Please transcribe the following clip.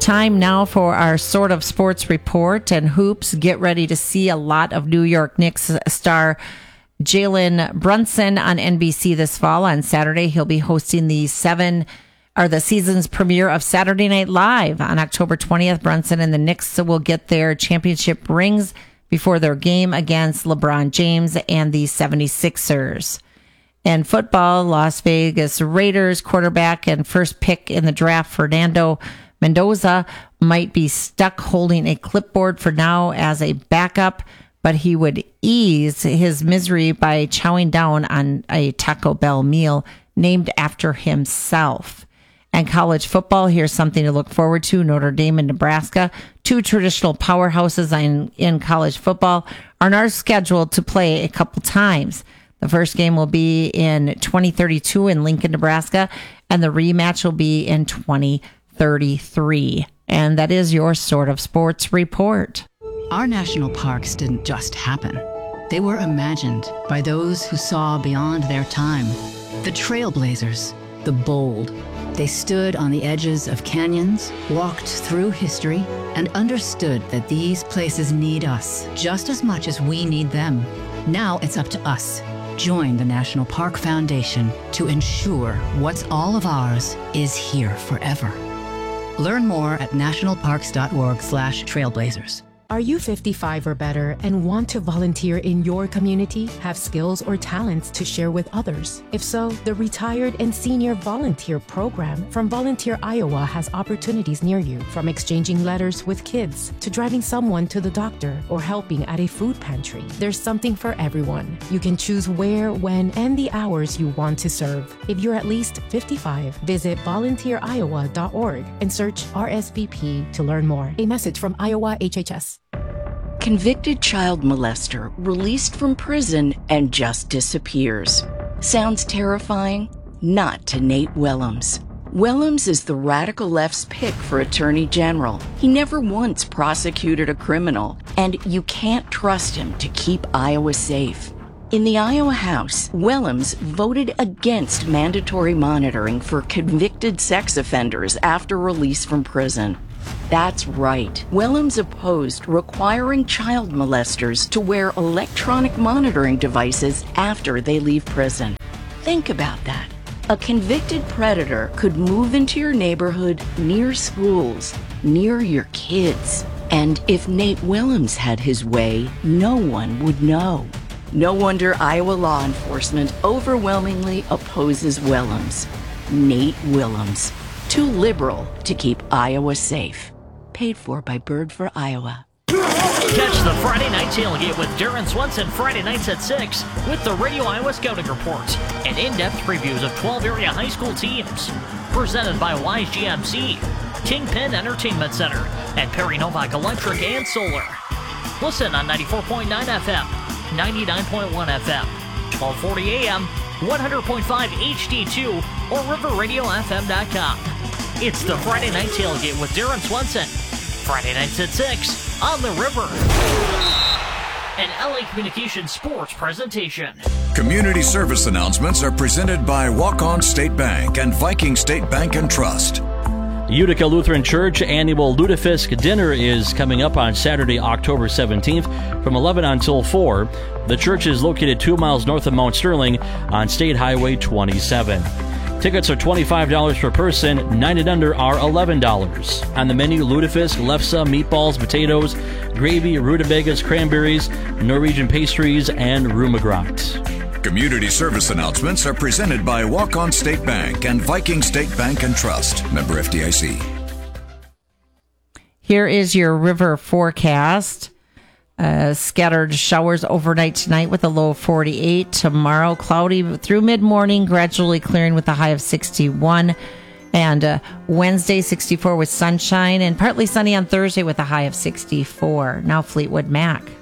Time now for our sort of sports report and hoops. Get ready to see a lot of New York Knicks star Jalen Brunson on NBC this fall. On Saturday, he'll be hosting the season's premiere of Saturday Night Live. On October 20th, Brunson and the Knicks will get their championship rings before their game against LeBron James and the 76ers. And football, Las Vegas Raiders quarterback and first pick in the draft, Fernando Mendoza, might be stuck holding a clipboard for now as a backup, but he would ease his misery by chowing down on a Taco Bell meal named after himself. And college football, here's something to look forward to. Notre Dame and Nebraska, two traditional powerhouses in college football, are now scheduled to play a couple times. The first game will be in 2032 in Lincoln, Nebraska, and the rematch will be in 2033. And that is your sort of sports report. Our national parks didn't just happen. They were imagined by those who saw beyond their time. The trailblazers, the bold. They stood on the edges of canyons, walked through history, and understood that these places need us just as much as we need them. Now it's up to us. Join the National Park Foundation to ensure what's all of ours is here forever. Learn more at nationalparks.org/trailblazers. Are you 55 or better and want to volunteer in your community, have skills or talents to share with others? If so, the Retired and Senior Volunteer Program from Volunteer Iowa has opportunities near you, from exchanging letters with kids to driving someone to the doctor or helping at a food pantry. There's something for everyone. You can choose where, when, and the hours you want to serve. If you're at least 55, visit volunteeroiowa.org and search RSVP to learn more. A message from Iowa HHS. Convicted child molester released from prison and just disappears. Sounds terrifying? Not to Nate Willems. Willems is the radical left's pick for Attorney General. He never once prosecuted a criminal, and you can't trust him to keep Iowa safe. In the Iowa House, Willems voted against mandatory monitoring for convicted sex offenders after release from prison. That's right. Willems opposed requiring child molesters to wear electronic monitoring devices after they leave prison. Think about that. A convicted predator could move into your neighborhood, near schools, near your kids. And if Nate Willems had his way, no one would know. No wonder Iowa law enforcement overwhelmingly opposes Willems. Nate Willems. Too liberal to keep Iowa safe. Paid for by Bird for Iowa. Catch the Friday Night Tailgate with Darren Swenson Friday nights at 6 with the Radio Iowa Scouting Report and in-depth previews of 12 area high school teams. Presented by Wise GMC, Kingpin Entertainment Center, and Perry Novak Electric and Solar. Listen on 94.9 FM, 99.1 FM, 1240 AM, 100.5 HD2, or riverradiofm.com. It's the Friday Night Tailgate with Darren Swenson. Friday nights at 6 on the River. An LA Communications sports presentation. Community service announcements are presented by Walk-On State Bank and Viking State Bank and Trust. Utica Lutheran Church annual Lutefisk dinner is coming up on Saturday, October 17th from 11 until 4. The church is located 2 miles north of Mount Sterling on State Highway 27. Tickets are $25 per person, 9 and under are $11. On the menu, lutefisk, lefse, meatballs, potatoes, gravy, rutabagas, cranberries, Norwegian pastries, and rumagrat. Community service announcements are presented by Walk-On State Bank and Viking State Bank and Trust. Member FDIC. Here is your river forecast. Scattered showers overnight tonight with a low of 48. Tomorrow, cloudy through mid-morning, gradually clearing with a high of 61. And Wednesday, 64 with sunshine, and partly sunny on Thursday with a high of 64. Now Fleetwood Mac.